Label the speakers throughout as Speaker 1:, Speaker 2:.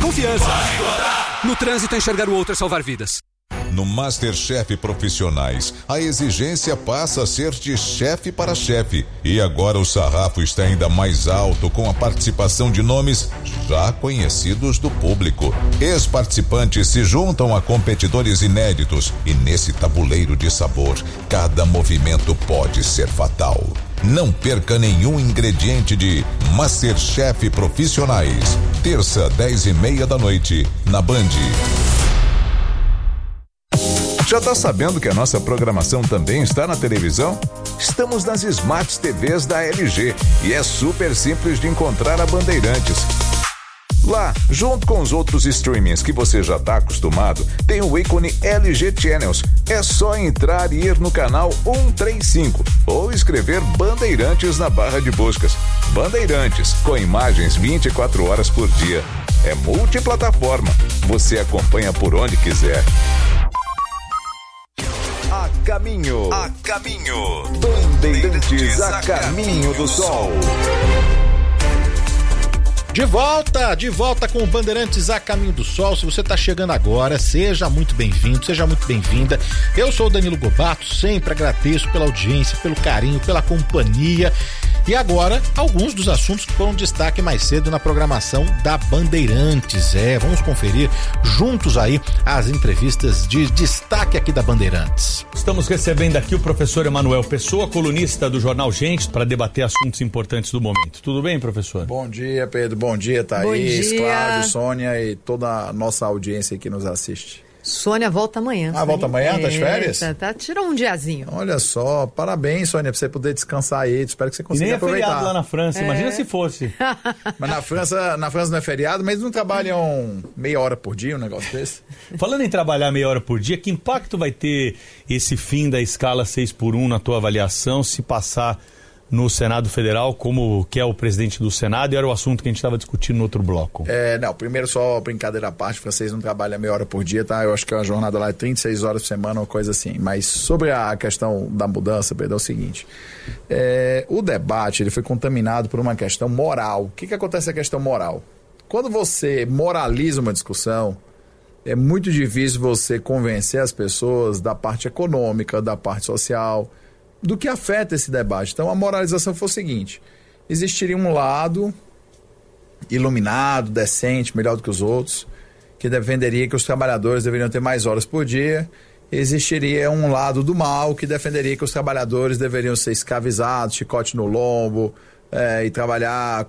Speaker 1: confiança. No trânsito, enxergar o outro é salvar vidas.
Speaker 2: No MasterChef Profissionais, a exigência passa a ser de chefe para chefe. E agora o sarrafo está ainda mais alto com a participação de nomes já conhecidos do público. Ex-participantes se juntam a competidores inéditos e nesse tabuleiro de sabor, cada movimento pode ser fatal. Não perca nenhum ingrediente de MasterChef Profissionais. Terça, 10:30 da noite, na Band. Já tá sabendo que a nossa programação também está na televisão? Estamos nas Smart TVs da LG e é super simples de encontrar a Bandeirantes. Lá, junto com os outros streamings que você já está acostumado, tem o ícone LG Channels. É só entrar e ir no canal 135 ou escrever Bandeirantes na barra de buscas. Bandeirantes, com imagens 24 horas por dia. É multiplataforma. Você acompanha por onde quiser. A caminho. Bandeirantes a caminho do sol.
Speaker 3: De volta com o Bandeirantes a Caminho do Sol. Se você está chegando agora, seja muito bem-vindo, seja muito bem-vinda. Eu sou o Danilo Gobato, sempre agradeço pela audiência, pelo carinho, pela companhia. E agora, alguns dos assuntos que foram destaque mais cedo na programação da Bandeirantes. Vamos conferir juntos aí as entrevistas de destaque aqui da Bandeirantes.
Speaker 4: Estamos recebendo aqui o professor Emanuel Pessoa, colunista do Jornal Gente, para debater assuntos importantes do momento. Tudo bem, professor?
Speaker 5: Bom dia, Pedro. Bom dia, Thaís, Cláudio, Sônia e toda a nossa audiência que nos assiste.
Speaker 6: Sônia volta amanhã.
Speaker 5: Volta amanhã? Tá de férias?
Speaker 6: Tirou um diazinho.
Speaker 5: Olha só, parabéns, Sônia, pra você poder descansar aí. Espero que você consiga aproveitar.
Speaker 4: E nem é feriado lá na França, imagina se fosse.
Speaker 5: Mas na França não é feriado, mas não trabalham meia hora por dia, um negócio desse?
Speaker 4: Falando em trabalhar meia hora por dia, que impacto vai ter esse fim da escala 6x1 na tua avaliação, se passar no Senado Federal, como que é o presidente do Senado, e era o assunto que a gente estava discutindo no outro bloco?
Speaker 5: Não, primeiro só brincadeira à parte, francês não trabalha meia hora por dia, tá? Eu acho que a jornada lá é 36 horas por semana, uma coisa assim. Mas sobre a questão da mudança, Pedro, é o seguinte, o debate ele foi contaminado por uma questão moral. O que acontece na questão moral? Quando você moraliza uma discussão, é muito difícil você convencer as pessoas da parte econômica, da parte social, do que afeta esse debate. Então a moralização foi o seguinte: existiria um lado iluminado, decente, melhor do que os outros, que defenderia que os trabalhadores deveriam ter mais horas por dia. Existiria um lado do mal que defenderia que os trabalhadores deveriam ser escravizados, chicote no lombo, e trabalhar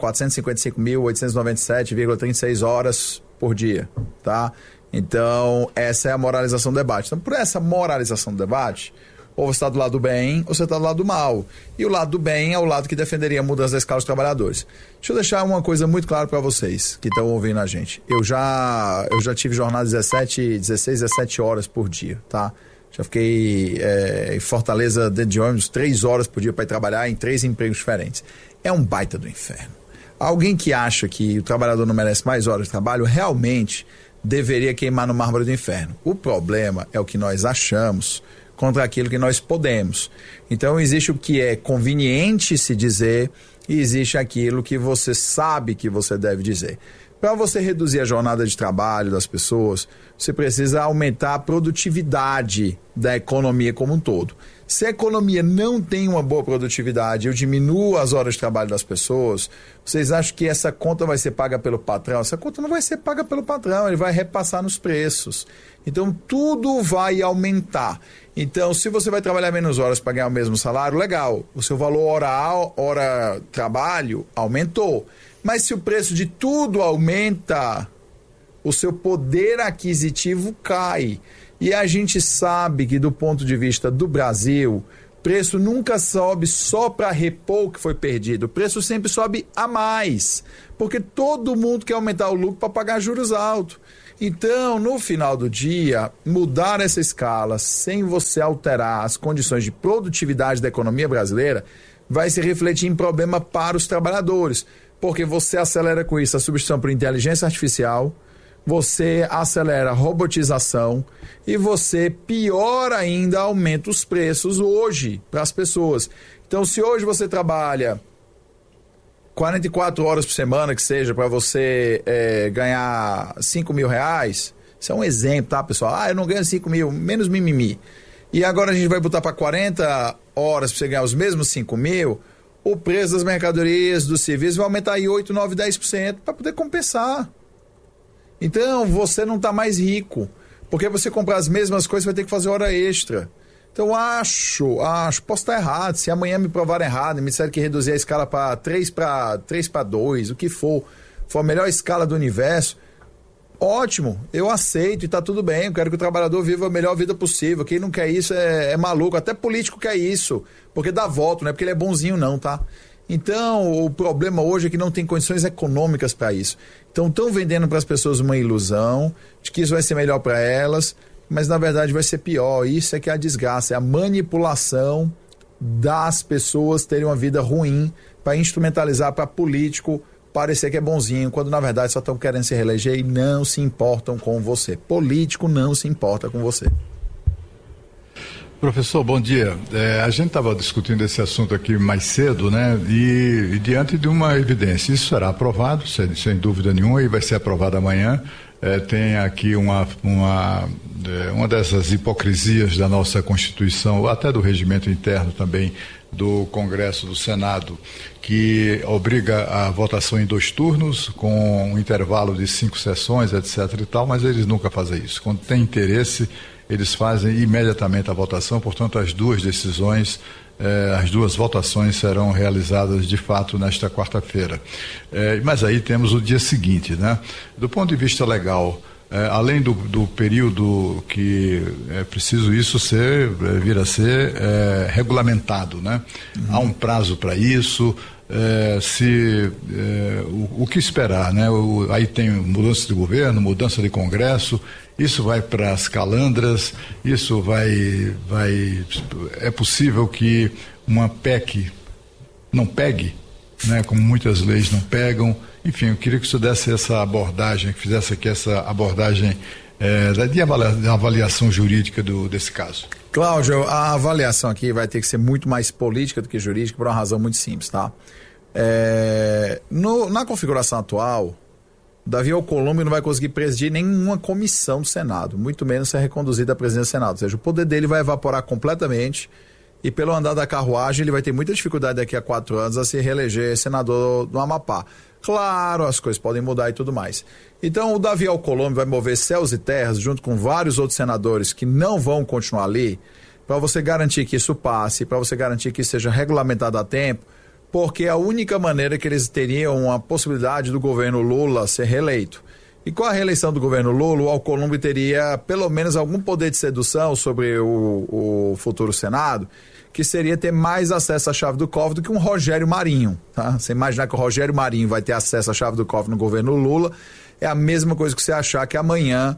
Speaker 5: 455.897,36 horas por dia, tá? Então essa é a moralização do debate. Então, por essa moralização do debate, ou você está do lado do bem, ou você está do lado do mal. E o lado do bem é o lado que defenderia a mudança da escala dos trabalhadores. Deixa eu deixar uma coisa muito clara para vocês que estão ouvindo a gente. Eu já tive jornadas 16, 17 horas por dia, tá? Já fiquei em Fortaleza dentro de ônibus 3 horas por dia para ir trabalhar em 3 empregos diferentes. É um baita do inferno. Alguém que acha que o trabalhador não merece mais horas de trabalho, realmente deveria queimar no mármore do inferno. O problema é o que nós achamos contra aquilo que nós podemos. Então existe o que é conveniente se dizer e existe aquilo que você sabe que você deve dizer. Para você reduzir a jornada de trabalho das pessoas, você precisa aumentar a produtividade da economia como um todo. Se a economia não tem uma boa produtividade, eu diminuo as horas de trabalho das pessoas, vocês acham que essa conta vai ser paga pelo patrão? Essa conta não vai ser paga pelo patrão, ele vai repassar nos preços. Então tudo vai aumentar. Então, se você vai trabalhar menos horas para ganhar o mesmo salário, legal. O seu valor hora trabalho aumentou. Mas se o preço de tudo aumenta, o seu poder aquisitivo cai. E a gente sabe que, do ponto de vista do Brasil, preço nunca sobe só para repor o que foi perdido. O preço sempre sobe a mais. Porque todo mundo quer aumentar o lucro para pagar juros altos. Então, no final do dia, mudar essa escala sem você alterar as condições de produtividade da economia brasileira vai se refletir em problema para os trabalhadores, porque você acelera com isso a substituição por inteligência artificial, você acelera a robotização e você, pior ainda, aumenta os preços hoje para as pessoas. Então, se hoje você trabalha 44 horas por semana que seja para você ganhar 5 mil reais, isso é um exemplo, tá, pessoal? Eu não ganho 5 mil, menos mimimi. E agora a gente vai botar para 40 horas para você ganhar os mesmos 5 mil, o preço das mercadorias, dos serviços vai aumentar aí 8, 9, 10% para poder compensar. Então, você não está mais rico, porque você comprar as mesmas coisas vai ter que fazer hora extra. Então, acho, posso estar errado, se amanhã me provarem errado, me disserem que reduzir a escala para 3 para 2, o que for a melhor escala do universo, ótimo, eu aceito e tá tudo bem, eu quero que o trabalhador viva a melhor vida possível. Quem não quer isso é maluco, até político quer isso, porque dá voto, não é porque ele é bonzinho não, tá? Então, o problema hoje é que não tem condições econômicas para isso. Então, estão vendendo para as pessoas uma ilusão de que isso vai ser melhor para elas, mas na verdade vai ser pior. Isso é que é a desgraça, é a manipulação das pessoas terem uma vida ruim para instrumentalizar para político parecer que é bonzinho, quando na verdade só estão querendo se reeleger e não se importam com você. Político não se importa com você.
Speaker 7: Professor, bom dia. A gente estava discutindo esse assunto aqui mais cedo, né? E diante de uma evidência, isso será aprovado, sem dúvida nenhuma, e vai ser aprovado amanhã. Tem aqui uma dessas hipocrisias da nossa Constituição, até do regimento interno também do Congresso, do Senado, que obriga a votação em 2 turnos, com um intervalo de 5 sessões, etc. e tal, mas eles nunca fazem isso. Quando tem interesse, eles fazem imediatamente a votação, portanto, as 2 decisões, as 2 votações serão realizadas de fato nesta quarta-feira. Mas aí temos o dia seguinte, né? Do ponto de vista legal, além do período que é preciso isso vir a ser regulamentado, né? Há um prazo para isso, o que esperar, né? Aí tem mudança de governo, mudança de Congresso, isso vai para as calandras, isso é possível que uma PEC não pegue, né? Como muitas leis não pegam. Enfim, eu queria que o senhor desse essa abordagem, que fizesse aqui essa abordagem de avaliação jurídica desse caso.
Speaker 5: Cláudio, a avaliação aqui vai ter que ser muito mais política do que jurídica, por uma razão muito simples, tá? Na configuração atual, Davi Alcolumbre não vai conseguir presidir nenhuma comissão do Senado, muito menos ser reconduzido à presidência do Senado. Ou seja, o poder dele vai evaporar completamente e pelo andar da carruagem ele vai ter muita dificuldade daqui a 4 anos a se reeleger senador do Amapá. Claro, as coisas podem mudar e tudo mais. Então o Davi Alcolumbre vai mover céus e terras junto com vários outros senadores que não vão continuar ali, para você garantir que isso passe, para você garantir que isso seja regulamentado a tempo, porque é a única maneira que eles teriam a possibilidade do governo Lula ser reeleito. E com a reeleição do governo Lula, o Alcolumbre teria pelo menos algum poder de sedução sobre o futuro Senado, que seria ter mais acesso à chave do cofre do que um Rogério Marinho, tá? Você imaginar que o Rogério Marinho vai ter acesso à chave do cofre no governo Lula, é a mesma coisa que você achar que amanhã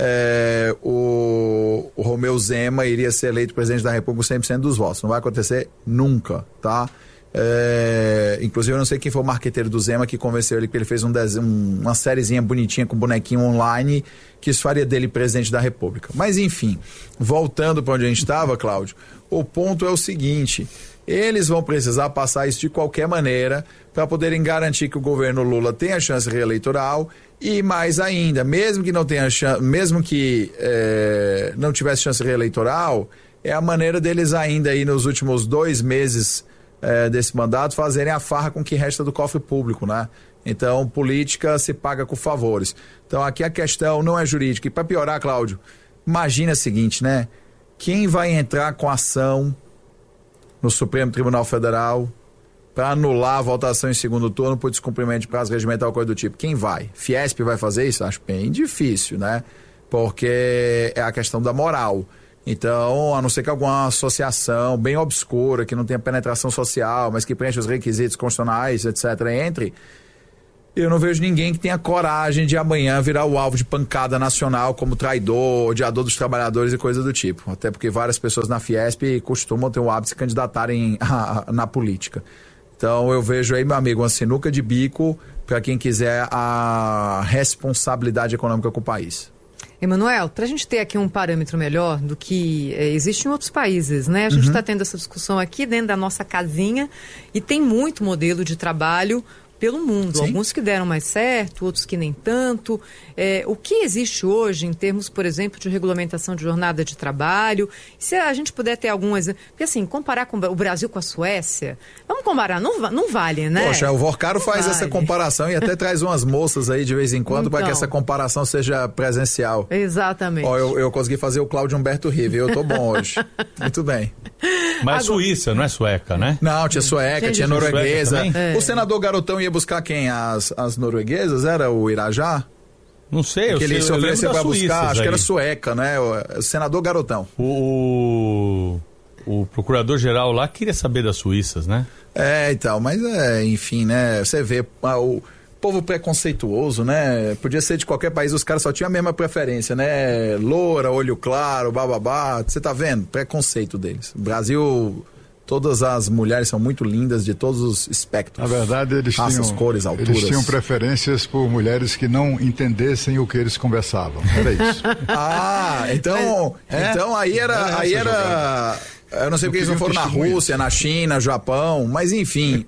Speaker 5: o Romeu Zema iria ser eleito presidente da República com 100% dos votos. Não vai acontecer nunca, tá? Inclusive eu não sei quem foi o marqueteiro do Zema que convenceu ele, que ele fez uma sériezinha bonitinha com bonequinho online que isso faria dele presidente da República. Mas enfim, voltando para onde a gente estava, Cláudio, o ponto é o seguinte: eles vão precisar passar isso de qualquer maneira para poderem garantir que o governo Lula tenha chance reeleitoral e mais ainda, mesmo que não tenha chance, mesmo que não tivesse chance reeleitoral, é a maneira deles ainda aí nos últimos 2 meses desse mandato fazerem a farra com o que resta do cofre público, né? Então, política se paga com favores. Então, aqui a questão não é jurídica. E para piorar, Cláudio, imagina o seguinte, né? Quem vai entrar com ação no Supremo Tribunal Federal para anular a votação em segundo turno por descumprimento de prazo regimental ou coisa do tipo? Quem vai? Fiesp vai fazer isso? Acho bem difícil, né? Porque é a questão da moral. Então, a não ser que alguma associação bem obscura, que não tenha penetração social, mas que preencha os requisitos constitucionais, etc., entre, eu não vejo ninguém que tenha coragem de amanhã virar o alvo de pancada nacional como traidor, odiador dos trabalhadores e coisa do tipo. Até porque várias pessoas na Fiesp costumam ter o hábito de se candidatarem na política. Então, eu vejo aí, meu amigo, uma sinuca de bico para quem quiser a responsabilidade econômica com o país.
Speaker 6: Emanuel, para a gente ter aqui um parâmetro melhor do que existe em outros países, né? A gente está tendo essa discussão aqui dentro da nossa casinha e tem muito modelo de trabalho pelo mundo.
Speaker 5: Sim.
Speaker 6: Alguns que deram mais certo, outros que nem tanto. O que existe hoje em termos, por exemplo, de regulamentação de jornada de trabalho? Se a gente puder ter algumas... Porque assim, comparar com o Brasil com a Suécia, vamos comparar, não vale, né?
Speaker 5: Poxa, o Vorcaro faz
Speaker 6: vale.
Speaker 5: essa comparação e até traz umas moças aí de vez em quando para que essa comparação seja presencial.
Speaker 6: Exatamente.
Speaker 5: Ó, eu consegui fazer o Cláudio Humberto rir, viu? Eu tô bom hoje. Muito bem.
Speaker 4: Mas Suíça, não é sueca, né?
Speaker 5: Não, tinha sueca, tinha norueguesa.
Speaker 4: Sueca
Speaker 5: o senador Garotão ia buscar quem? As norueguesas? Era o Irajá?
Speaker 4: Não sei,
Speaker 5: que ele se ofereceu para buscar, acho que era
Speaker 4: aí.
Speaker 5: Sueca, né? O senador Garotão.
Speaker 4: O procurador-geral lá queria saber das suíças, né?
Speaker 5: Então, mas enfim, né? Você vê o povo preconceituoso, né? Podia ser de qualquer país, os caras só tinham a mesma preferência, né? Loura, olho claro, bababá. Você tá vendo? Preconceito deles. O Brasil... Todas as mulheres são muito lindas de todos os espectros.
Speaker 7: Na verdade, eles
Speaker 5: raças, cores, alturas.
Speaker 7: Eles tinham preferências por mulheres que não entendessem o que eles conversavam. Era isso.
Speaker 5: Então aí era... Eu não sei porque eles não foram na Rússia, na China, Japão, mas enfim.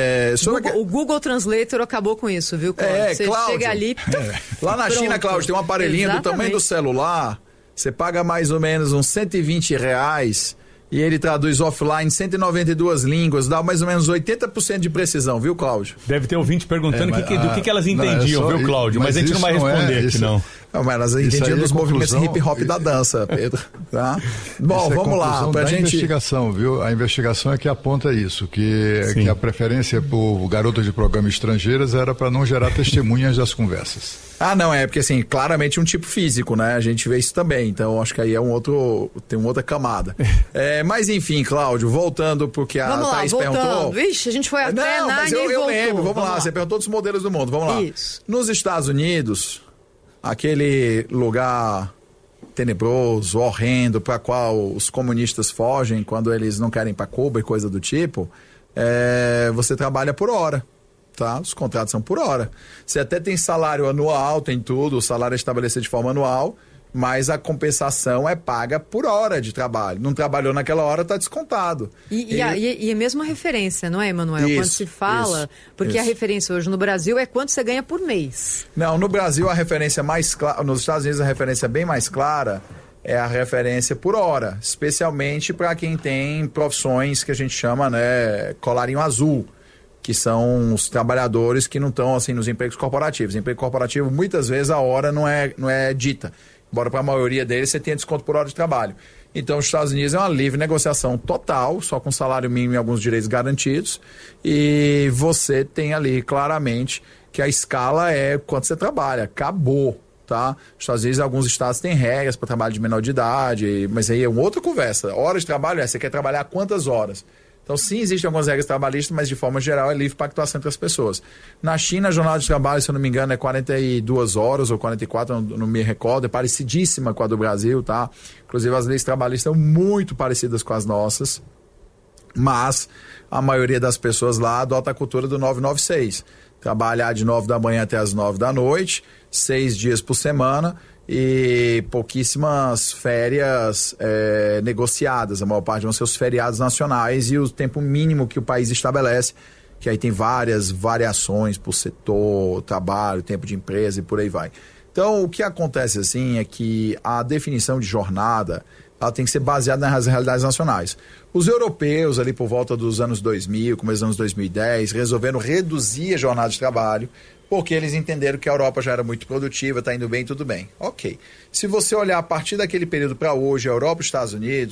Speaker 6: O Google Translator acabou com isso, viu, Cláudio? Você
Speaker 5: Cláudio,
Speaker 6: chega ali...
Speaker 5: Lá na China, Cláudio, tem um aparelhinho do tamanho do celular, você paga mais ou menos uns R$120 e ele traduz offline 192 línguas, dá mais ou menos 80% de precisão, viu, Cláudio?
Speaker 4: Deve ter ouvinte perguntando do que elas entendiam, viu, Cláudio? Mas a gente não vai responder aqui, não.
Speaker 5: Mas elas entendiam dos movimentos hip hop da dança, Pedro. Tá? Bom, vamos lá. Pra gente...
Speaker 7: investigação, viu? A investigação é que aponta isso, que a preferência por garotas de programa estrangeiras era para não gerar testemunhas das conversas.
Speaker 5: Não, porque assim, claramente um tipo físico, né? A gente vê isso também, então acho que aí tem uma outra camada. Mas enfim, Cláudio, voltando porque a Thaís perguntou...
Speaker 6: Vixe, a gente foi até
Speaker 5: mas eu lembro, vamos lá, você perguntou dos modelos do mundo, vamos lá.
Speaker 6: Isso.
Speaker 5: Nos Estados Unidos, aquele lugar tenebroso, horrendo, para qual os comunistas fogem quando eles não querem ir para Cuba e coisa do tipo, você trabalha por hora. Tá? Os contratos são por hora. Você até tem salário anual, tem tudo, o salário é estabelecido de forma anual, mas a compensação é paga por hora de trabalho. Não trabalhou naquela hora, está descontado.
Speaker 6: E a mesma referência, não é, Emanuel? Quando se fala, porque a referência hoje no Brasil é quanto você ganha por mês.
Speaker 5: Não, no Brasil a referência mais clara, nos Estados Unidos a referência bem mais clara é a referência por hora, especialmente para quem tem profissões que a gente chama, né, colarinho azul, que são os trabalhadores que não estão assim nos empregos corporativos. Emprego corporativo, muitas vezes a hora não é dita, embora para a maioria deles você tenha desconto por hora de trabalho. Então os Estados Unidos é uma livre negociação total, só com salário mínimo e alguns direitos garantidos, e você tem ali claramente que a escala é quanto você trabalha, acabou. Tá? Nos Estados Unidos, alguns estados têm regras para trabalho de menor de idade, mas aí é uma outra conversa. Horas de trabalho você quer trabalhar quantas horas? Então, sim, existem algumas regras trabalhistas, mas de forma geral é livre pactuação entre as pessoas. Na China, a jornada de trabalho, se eu não me engano, é 42 horas ou 44, não me recordo, é parecidíssima com a do Brasil, tá? Inclusive, as leis trabalhistas são muito parecidas com as nossas, mas a maioria das pessoas lá adota a cultura do 996. Trabalhar de 9 da manhã até as 9 da noite, 6 dias por semana, e pouquíssimas férias negociadas. A maior parte vão ser os feriados nacionais e o tempo mínimo que o país estabelece, que aí tem várias variações por setor, trabalho, tempo de empresa e por aí vai. Então, o que acontece assim é que a definição de jornada ela tem que ser baseada nas realidades nacionais. Os europeus, ali por volta dos anos 2000, começo dos anos 2010, resolveram reduzir a jornada de trabalho, porque eles entenderam que a Europa já era muito produtiva, está indo bem, tudo bem. Ok. Se você olhar a partir daquele período para hoje, a Europa e os Estados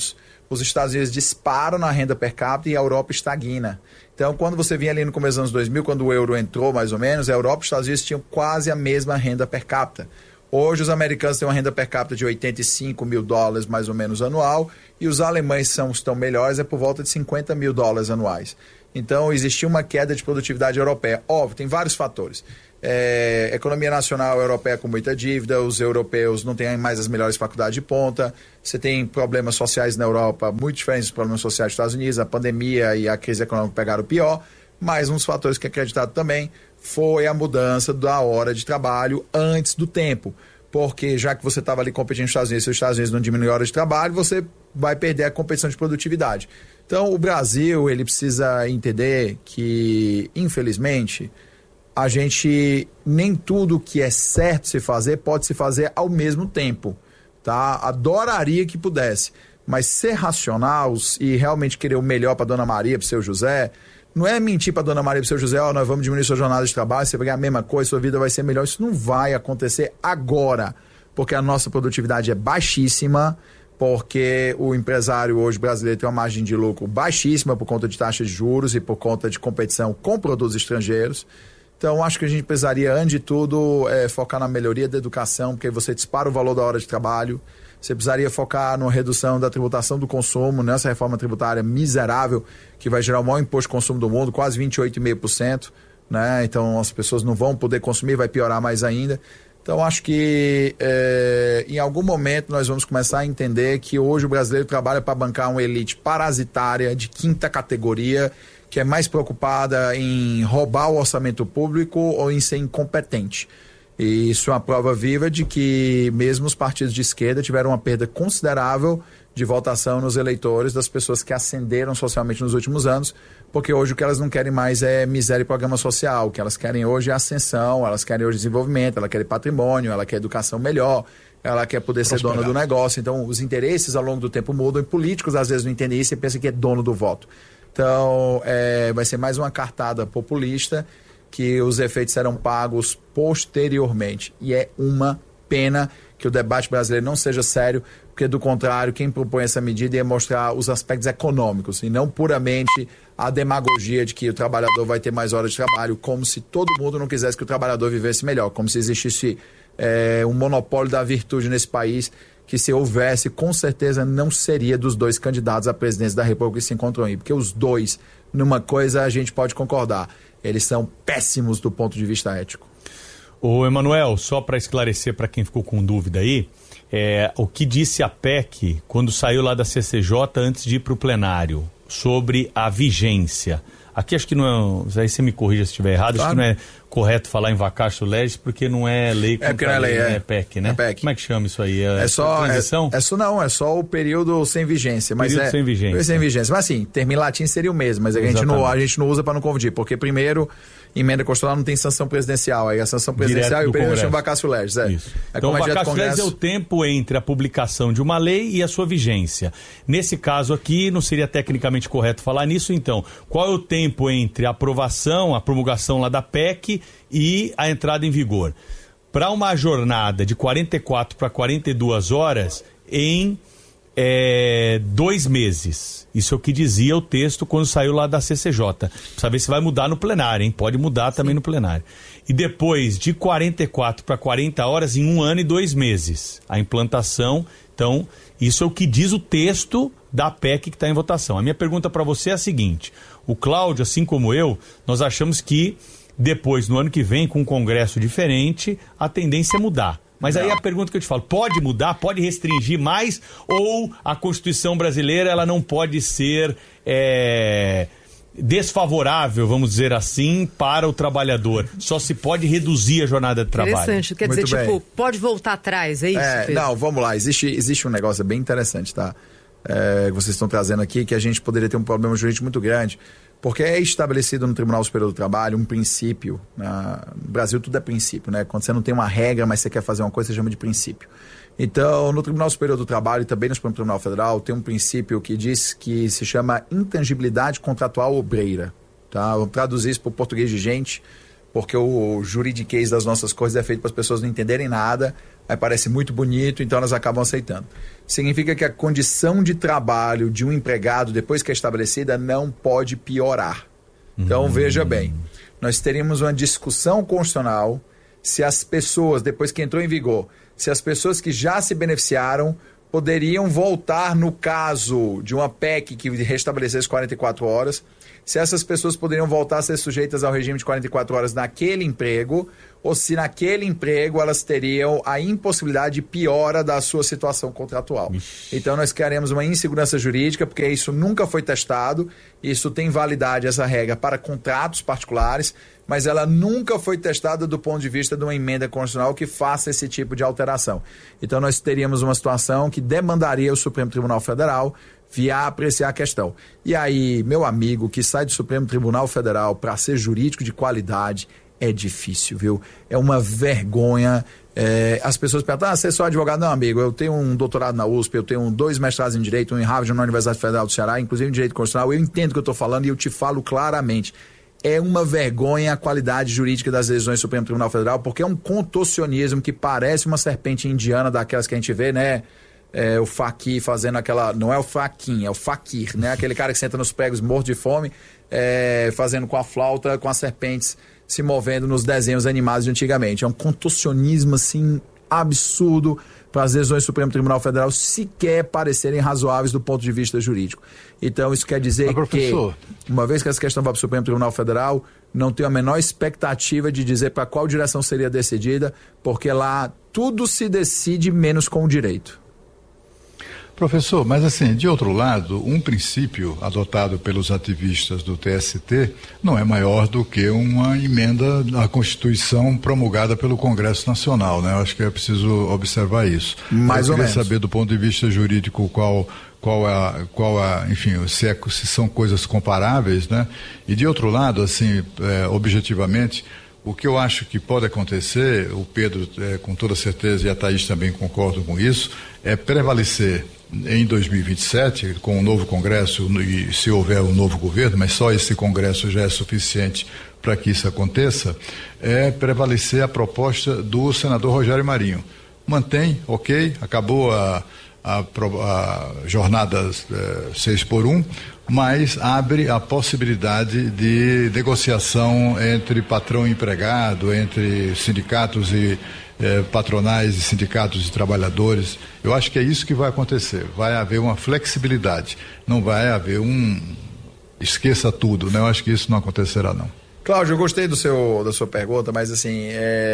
Speaker 5: Unidos disparam na renda per capita e a Europa estagna. Então, quando você vinha ali no começo dos anos 2000, quando o euro entrou mais ou menos, a Europa e os Estados Unidos tinham quase a mesma renda per capita. Hoje os americanos têm uma renda per capita de $85 mil mais ou menos anual, e os alemães estão melhores, é por volta de $50 mil anuais. Então, existia uma queda de produtividade europeia. Óbvio, tem vários fatores. Economia nacional europeia com muita dívida, os europeus não têm mais as melhores faculdades de ponta, você tem problemas sociais na Europa muito diferentes dos problemas sociais dos Estados Unidos, a pandemia e a crise econômica pegaram o pior, mas um dos fatores que é acreditado também foi a mudança da hora de trabalho antes do tempo, porque já que você estava ali competindo nos Estados Unidos, se os Estados Unidos não diminuem a hora de trabalho, você vai perder a competição de produtividade. Então o Brasil ele precisa entender que, infelizmente, a gente, nem tudo que é certo se fazer pode se fazer ao mesmo tempo, tá? Adoraria que pudesse, mas ser racional e realmente querer o melhor para Dona Maria, para o seu José, não é mentir para Dona Maria e para o seu José, nós vamos diminuir sua jornada de trabalho, você vai ganhar a mesma coisa, sua vida vai ser melhor. Isso não vai acontecer agora, porque a nossa produtividade é baixíssima, porque o empresário hoje brasileiro tem uma margem de lucro baixíssima por conta de taxas de juros e por conta de competição com produtos estrangeiros. Então, acho que a gente precisaria, antes de tudo, focar na melhoria da educação, porque você dispara o valor da hora de trabalho. Você precisaria focar na redução da tributação do consumo, nessa reforma tributária miserável, que vai gerar o maior imposto de consumo do mundo, quase 28,5%, né? Então, as pessoas não vão poder consumir, vai piorar mais ainda. Então, acho que em algum momento nós vamos começar a entender que hoje o brasileiro trabalha para bancar uma elite parasitária de quinta categoria, que é mais preocupada em roubar o orçamento público ou em ser incompetente. E isso é uma prova viva de que mesmo os partidos de esquerda tiveram uma perda considerável de votação nos eleitores das pessoas que ascenderam socialmente nos últimos anos, porque hoje o que elas não querem mais é miséria e programa social, o que elas querem hoje é ascensão, elas querem hoje desenvolvimento, elas querem patrimônio, ela quer educação melhor, ela quer poder ser dona do negócio. Então os interesses ao longo do tempo mudam e políticos às vezes não entendem isso e pensam que é dono do voto. Então vai ser mais uma cartada populista que os efeitos serão pagos posteriormente. E é uma pena que o debate brasileiro não seja sério, porque do contrário, quem propõe essa medida ia mostrar os aspectos econômicos e não puramente a demagogia de que o trabalhador vai ter mais horas de trabalho, como se todo mundo não quisesse que o trabalhador vivesse melhor, como se existisse um monopólio da virtude nesse país, que se houvesse, com certeza não seria dos dois candidatos à presidência da República que se encontram aí, porque os dois, numa coisa a gente pode concordar, eles são péssimos do ponto de vista ético.
Speaker 4: Ô Emanuel, só para esclarecer para quem ficou com dúvida aí, o que disse a PEC quando saiu lá da CCJ antes de ir para o plenário, sobre a vigência. Aqui acho que não é, aí você me corrija se estiver errado, claro. Acho que não é correto falar em vacatio legis, porque não é lei contra lei, é PEC, né? É PEC. Como é que chama isso aí? É só transição?
Speaker 5: É só o período sem vigência. Mas
Speaker 4: período sem vigência.
Speaker 5: Sem vigência. Mas assim, termo em latim seria o mesmo, mas a gente não usa para não confundir, porque primeiro, emenda constitucional não tem sanção presidencial, aí a sanção presidencial e o período chama vacatio legis.
Speaker 4: Isso. Então o vacatio legis é o tempo entre a publicação de uma lei e a sua vigência. Nesse caso aqui, não seria tecnicamente correto falar nisso, então, qual é o tempo entre a aprovação, a promulgação lá da PEC e a entrada em vigor? Para uma jornada de 44 para 42 horas em 2 meses. Isso é o que dizia o texto quando saiu lá da CCJ. Precisa ver se vai mudar no plenário, hein? Pode mudar também no plenário. E depois, de 44 para 40 horas, em 1 ano e 2 meses. A implantação, então, isso é o que diz o texto da PEC que está em votação. A minha pergunta para você é a seguinte: o Cláudio, assim como eu, nós achamos que depois, no ano que vem, com um congresso diferente, a tendência é mudar. Mas aí a pergunta que eu te falo, pode mudar, pode restringir mais, ou a Constituição brasileira ela não pode ser desfavorável, vamos dizer assim, para o trabalhor? Só se pode reduzir a jornada de trabalho.
Speaker 6: Interessante, quer dizer, tipo, pode voltar atrás, é isso?
Speaker 5: Não, vamos lá, existe um negócio bem interessante, tá? Que vocês estão trazendo aqui, que a gente poderia ter um problema jurídico muito grande, porque é estabelecido no Tribunal Superior do Trabalho um princípio. No Brasil tudo é princípio, né? Quando você não tem uma regra, mas você quer fazer uma coisa, você chama de princípio. Então, no Tribunal Superior do Trabalho e também no Supremo Tribunal Federal, tem um princípio que diz que se chama intangibilidade contratual obreira. Tá? Vamos traduzir isso para o português de gente, porque o juridiquês das nossas coisas é feito para as pessoas não entenderem nada, aí parece muito bonito, então elas acabam aceitando. Significa que a condição de trabalho de um empregado, depois que é estabelecida, não pode piorar. Então, veja bem, nós teríamos uma discussão constitucional se as pessoas, depois que entrou em vigor, se as pessoas que já se beneficiaram poderiam voltar no caso de uma PEC que restabelecesse 44 horas, se essas pessoas poderiam voltar a ser sujeitas ao regime de 44 horas naquele emprego, ou se naquele emprego elas teriam a impossibilidade de piora da sua situação contratual. Então nós criaremos uma insegurança jurídica, porque isso nunca foi testado, isso tem validade, essa regra, para contratos particulares, mas ela nunca foi testada do ponto de vista de uma emenda constitucional que faça esse tipo de alteração. Então nós teríamos uma situação que demandaria o Supremo Tribunal Federal via apreciar a questão. E aí, meu amigo que sai do Supremo Tribunal Federal para ser jurídico de qualidade é difícil, viu? É uma vergonha. As pessoas perguntam, você é só advogado? Não, amigo, eu tenho um doutorado na USP, eu tenho 2 mestrados em Direito, um em Harvard, na Universidade Federal do Ceará, inclusive em Direito Constitucional. Eu entendo o que eu estou falando e eu te falo claramente. É uma vergonha a qualidade jurídica das decisões do Supremo Tribunal Federal, porque é um contorcionismo que parece uma serpente indiana daquelas que a gente vê, né? O faqui fazendo aquela... Não é o faquin, é o faquir, né? Aquele cara que senta nos pregos morto de fome, fazendo com a flauta, com as serpentes se movendo nos desenhos animados de antigamente. É um contorcionismo, assim, absurdo para as decisões do Supremo Tribunal Federal sequer parecerem razoáveis do ponto de vista jurídico. Então, isso quer dizer que, uma vez que essa questão vai para o Supremo Tribunal Federal, não tenho a menor expectativa de dizer para qual direção seria decidida, porque lá tudo se decide menos com o direito.
Speaker 7: Professor, mas assim, de outro lado, um princípio adotado pelos ativistas do TST não é maior do que uma emenda à Constituição promulgada pelo Congresso Nacional, né? Eu acho que é preciso observar isso.
Speaker 5: Mais ou menos.
Speaker 7: Eu queria saber do ponto de vista jurídico enfim, se são coisas comparáveis, né? E de outro lado, assim, objetivamente, o que eu acho que pode acontecer, o Pedro com toda certeza e a Thaís também concordam com isso, é prevalecer em 2027, com o novo Congresso e se houver um novo governo, mas só esse Congresso já é suficiente para que isso aconteça, é prevalecer a proposta do senador Rogério Marinho. Mantém, ok, acabou a jornada 6x1, mas abre a possibilidade de negociação entre patrão e empregado, entre sindicatos e patronais e sindicatos de trabalhadores. Eu acho que é isso que vai acontecer. Vai haver uma flexibilidade. Não vai haver esqueça tudo, né? Eu acho que isso não acontecerá, não.
Speaker 5: Cláudio, eu gostei da sua pergunta, mas assim,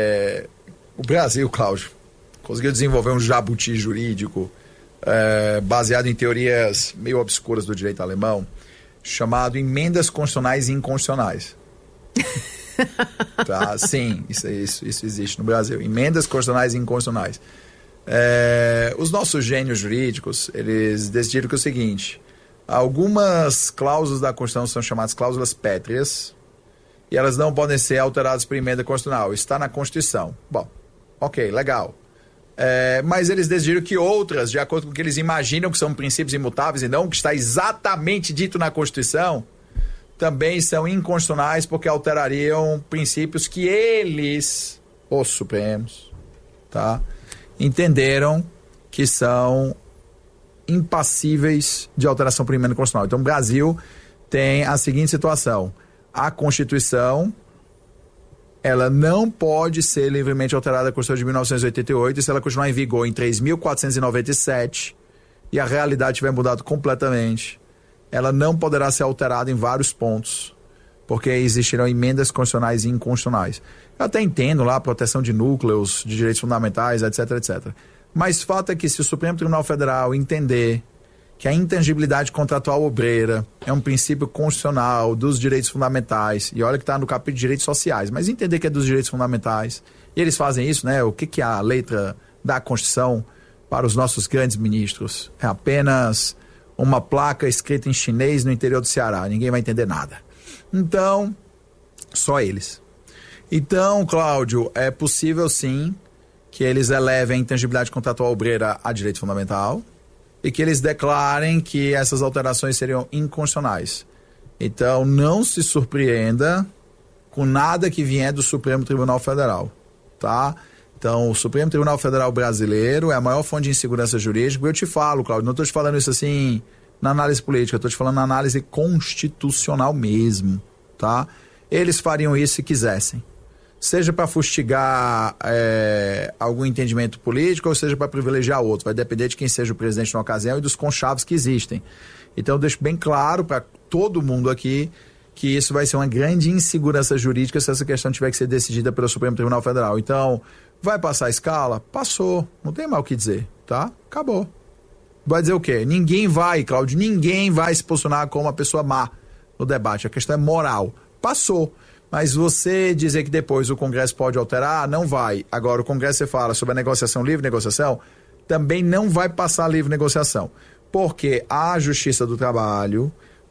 Speaker 5: o Brasil, Cláudio, conseguiu desenvolver um jabuti jurídico baseado em teorias meio obscuras do direito alemão, chamado emendas constitucionais e inconstitucionais. Tá? Sim, isso existe no Brasil. Emendas constitucionais e inconstitucionais. Os nossos gênios jurídicos, eles decidiram que é o seguinte: algumas cláusulas da Constituição são chamadas cláusulas pétreas e elas não podem ser alteradas por emenda constitucional. Está na Constituição. Bom, ok, legal. Mas eles decidiram que outras, de acordo com o que eles imaginam que são princípios imutáveis e não o que está exatamente dito na Constituição, também são inconstitucionais porque alterariam princípios que eles, os Supremos, tá, entenderam que são impassíveis de alteração por emenda constitucional. Então o Brasil tem a seguinte situação: a Constituição, ela não pode ser livremente alterada a Constituição de 1988 e se ela continuar em vigor em 3.497 e a realidade tiver mudado completamente, ela não poderá ser alterada em vários pontos, porque existirão emendas constitucionais e inconstitucionais. Eu até entendo lá a proteção de núcleos, de direitos fundamentais, etc, etc. Mas fato é que se o Supremo Tribunal Federal entender que a intangibilidade contratual obreira é um princípio constitucional dos direitos fundamentais, e olha que está no capítulo de direitos sociais, mas entender que é dos direitos fundamentais, e eles fazem isso, né? O que é a letra da Constituição para os nossos grandes ministros? É apenas uma placa escrita em chinês no interior do Ceará, ninguém vai entender nada. Então, só eles. Então, Cláudio, é possível sim que eles elevem a intangibilidade contratual obreira a direito fundamental e que eles declarem que essas alterações seriam inconstitucionais. Então, não se surpreenda com nada que vier do Supremo Tribunal Federal, tá? Então, o Supremo Tribunal Federal brasileiro é a maior fonte de insegurança jurídica. Eu te falo, Cláudio, não estou te falando isso assim na análise política, eu estou te falando na análise constitucional mesmo, tá? Eles fariam isso se quisessem. Seja para fustigar algum entendimento político ou seja para privilegiar outro. Vai depender de quem seja o presidente na ocasião e dos conchavos que existem. Então, eu deixo bem claro para todo mundo aqui que isso vai ser uma grande insegurança jurídica se essa questão tiver que ser decidida pelo Supremo Tribunal Federal. Então, vai passar a escala? Passou. Não tem mais o que dizer, tá? Acabou. Vai dizer o quê? Ninguém vai, Cláudio, ninguém vai se posicionar como uma pessoa má no debate. A questão é moral. Passou. Mas você dizer que depois o Congresso pode alterar, não vai. Agora, o Congresso, você fala sobre a negociação, livre negociação, também não vai passar livre negociação. Porque a Justiça do Trabalho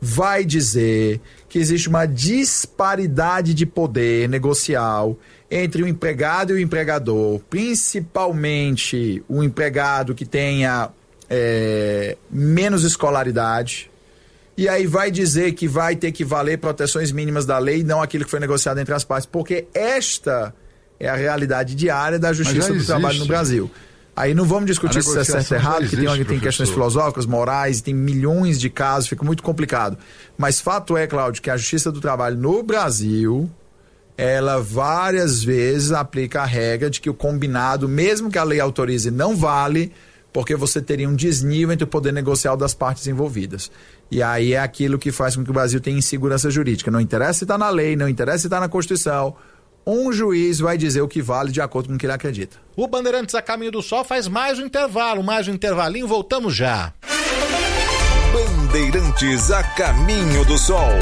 Speaker 5: vai dizer que existe uma disparidade de poder negocial entre o empregado e o empregador, principalmente o empregado que tenha menos escolaridade, e aí vai dizer que vai ter que valer proteções mínimas da lei e não aquilo que foi negociado entre as partes, porque esta é a realidade diária da justiça do trabalho no Brasil. Aí não vamos discutir se é certo ou errado, que tem questões filosóficas, morais, e tem milhões de casos, fica muito complicado. Mas fato é, Cláudio, que a justiça do trabalho no Brasil, ela várias vezes aplica a regra de que o combinado, mesmo que a lei autorize, não vale, porque você teria um desnível entre o poder negocial das partes envolvidas. E aí é aquilo que faz com que o Brasil tenha insegurança jurídica. Não interessa se está na lei, não interessa se está na Constituição. Um juiz vai dizer o que vale de acordo com o que ele acredita.
Speaker 3: O Bandeirantes a Caminho do Sol faz mais um intervalo, mais um intervalinho, voltamos já.
Speaker 2: Bandeirantes a Caminho do Sol.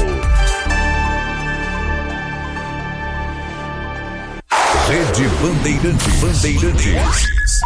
Speaker 2: Rede Bandeirantes.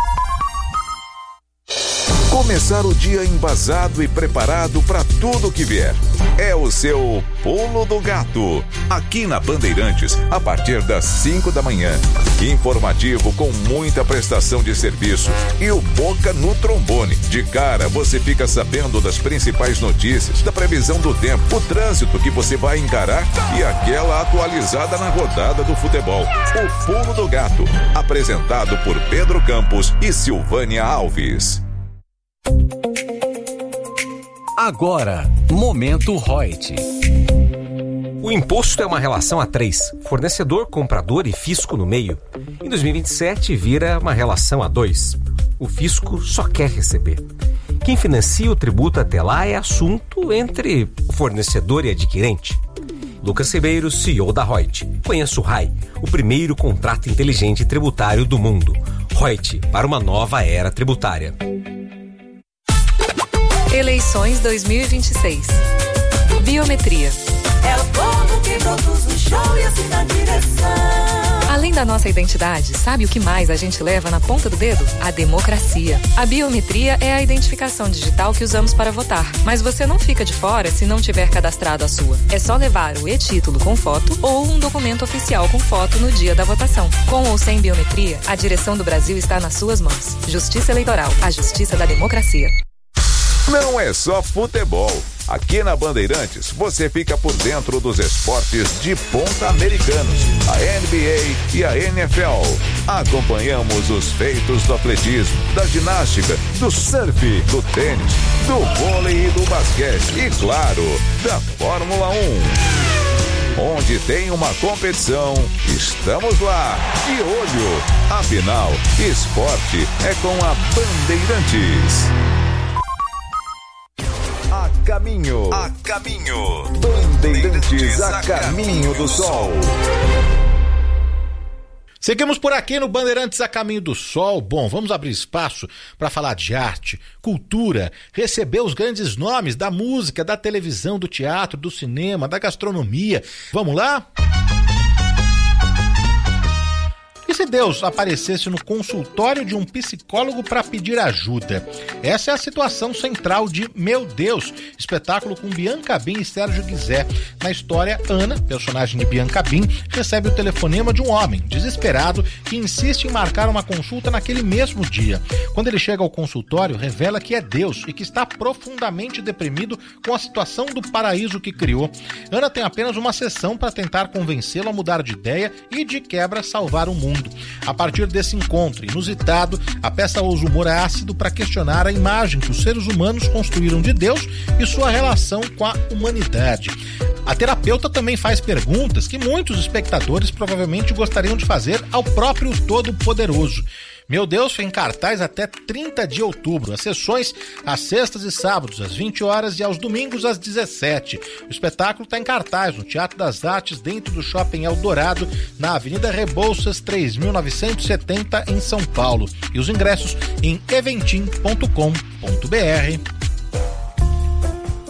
Speaker 2: Começar o dia embasado e preparado para tudo que vier. É o seu Pulo do Gato. Aqui na Bandeirantes, a partir das 5 da manhã. Informativo com muita prestação de serviço. E o Boca no trombone. De cara, você fica sabendo das principais notícias, da previsão do tempo, o trânsito que você vai encarar e aquela atualizada na rodada do futebol. O Pulo do Gato. Apresentado por Pedro Campos e Silvânia Alves.
Speaker 1: Agora, Momento Reut.
Speaker 8: O imposto é uma relação a três: fornecedor, comprador e fisco no meio. Em 2027 vira uma relação a dois: o fisco só quer receber. Quem financia o tributo até lá é assunto entre o fornecedor e adquirente. Lucas Ribeiro, CEO da Reut. Conheça o RAI, o primeiro contrato inteligente tributário do mundo. Reut, para uma nova era tributária.
Speaker 9: Eleições 2026. Biometria.
Speaker 10: É o povo que produz o show e assim na direção.
Speaker 9: Além da nossa identidade, sabe o que mais a gente leva na ponta do dedo? A democracia. A biometria é a identificação digital que usamos para votar. Mas você não fica de fora se não tiver cadastrado a sua. É só levar o e-título com foto ou um documento oficial com foto no dia da votação. Com ou sem biometria, a direção do Brasil está nas suas mãos. Justiça Eleitoral, a justiça da democracia.
Speaker 2: Não é só futebol. Aqui na Bandeirantes, você fica por dentro dos esportes de ponta americanos, a NBA e a NFL. Acompanhamos os feitos do atletismo, da ginástica, do surf, do tênis, do vôlei e do basquete e, claro, da Fórmula 1. Onde tem uma competição, estamos lá, de olho. Afinal, esporte é com a Bandeirantes. A caminho. Bandeirantes a Caminho do Sol.
Speaker 3: Seguimos por aqui no Bandeirantes a Caminho do Sol. Bom, vamos abrir espaço para falar de arte, cultura, receber os grandes nomes da música, da televisão, do teatro, do cinema, da gastronomia. Vamos lá? E se Deus aparecesse no consultório de um psicólogo para pedir ajuda? Essa é a situação central de Meu Deus, espetáculo com Bianca Bin e Sérgio Guizé. Na história, Ana, personagem de Bianca Bin, recebe o telefonema de um homem desesperado que insiste em marcar uma consulta naquele mesmo dia. Quando ele chega ao consultório, revela que é Deus e que está profundamente deprimido com a situação do paraíso que criou. Ana tem apenas uma sessão para tentar convencê-lo a mudar de ideia e, de quebra, salvar o mundo. A partir desse encontro inusitado, a peça usa humor ácido para questionar a imagem que os seres humanos construíram de Deus e sua relação com a humanidade. A terapeuta também faz perguntas que muitos espectadores provavelmente gostariam de fazer ao próprio Todo-Poderoso. Meu Deus foi em cartaz até 30 de outubro. As sessões às sextas e sábados, às 20 horas e aos domingos, às 17. O espetáculo está em cartaz no Teatro das Artes, dentro do Shopping Eldorado, na Avenida Rebouças, 3.970, em São Paulo. E os ingressos em eventim.com.br.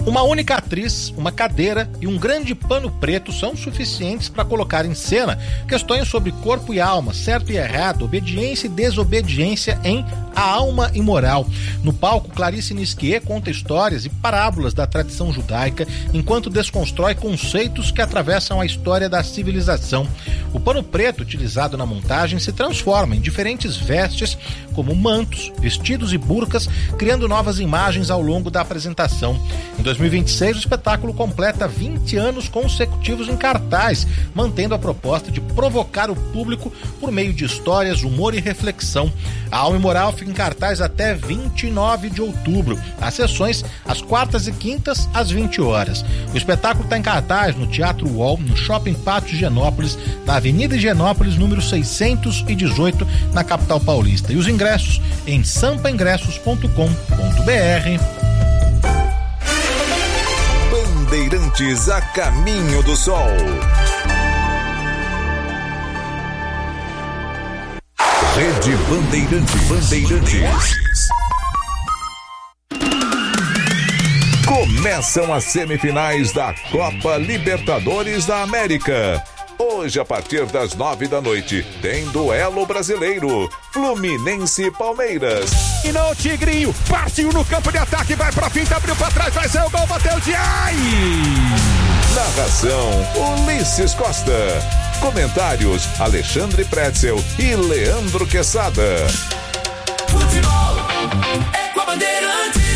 Speaker 3: Uma única atriz, uma cadeira e um grande pano preto são suficientes para colocar em cena questões sobre corpo e alma, certo e errado, obediência e desobediência em A Alma Imoral. No palco, Clarice Nisquier conta histórias e parábolas da tradição judaica, enquanto desconstrói conceitos que atravessam a história da civilização. O pano preto utilizado na montagem se transforma em diferentes vestes, como mantos, vestidos e burcas, criando novas imagens ao longo da apresentação. Em 2026, o espetáculo completa 20 anos consecutivos em cartaz, mantendo a proposta de provocar o público por meio de histórias, humor e reflexão. A Alma Imoral fica em cartaz até 29 de outubro. As sessões às quartas e quintas, às 20 horas. O espetáculo está em cartaz no Teatro UOL, no Shopping Pátio Higienópolis, na Avenida Higienópolis, número 618, na capital paulista. E os ingressos em sampaingressos.com.br.
Speaker 2: Bandeirantes a caminho do sol. Rede Bandeirantes. Começam as semifinais da Copa Libertadores da América. Hoje, a partir das 9h, tem duelo brasileiro. Fluminense e Palmeiras.
Speaker 1: E não, o Tigrinho partiu no campo de ataque, vai pra finta, abriu pra trás, vai ser o gol, bateu de ai!
Speaker 2: Narração, Ulisses Costa. Comentários, Alexandre Pretzel e Leandro Quesada.
Speaker 10: Futebol é com a Bandeirantes.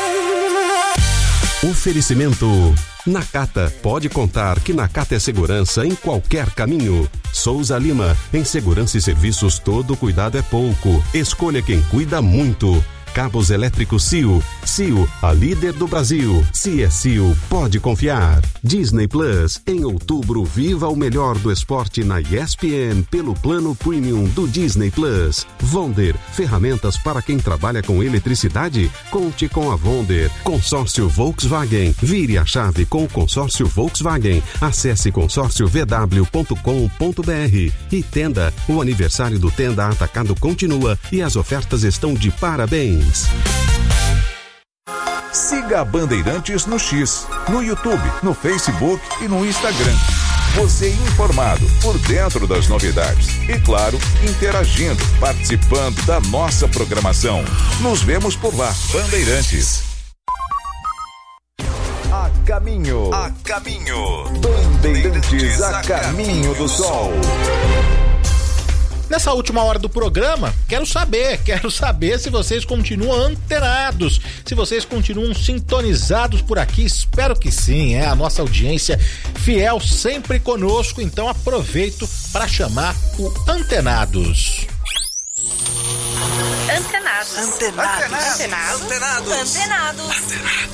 Speaker 11: Oferecimento. Nakata, pode contar que Nakata é segurança em qualquer caminho. Souza Lima, em segurança e serviços todo cuidado é pouco. Escolha quem cuida muito. Cabos elétricos CIO. CIO, a líder do Brasil. Se é CIO, pode confiar. Disney Plus, em outubro, viva o melhor do esporte na ESPN pelo plano premium do Disney Plus. Vonder, ferramentas para quem trabalha com eletricidade? Conte com a Vonder. Consórcio Volkswagen, vire a chave com o consórcio Volkswagen. Acesse consórciovw.com.br. E Tenda, o aniversário do Tenda Atacado continua e as ofertas estão de parabéns.
Speaker 2: Siga a Bandeirantes no X, no YouTube, no Facebook e no Instagram. Você informado, por dentro das novidades. E claro, interagindo, participando da nossa programação. Nos vemos por lá. Bandeirantes. A caminho. Bandeirantes a caminho do sol.
Speaker 3: Nessa última hora do programa, quero saber se vocês continuam antenados, se vocês continuam sintonizados por aqui. Espero que sim, é a nossa audiência fiel sempre conosco, então aproveito para chamar o Antenados.
Speaker 12: Antenados.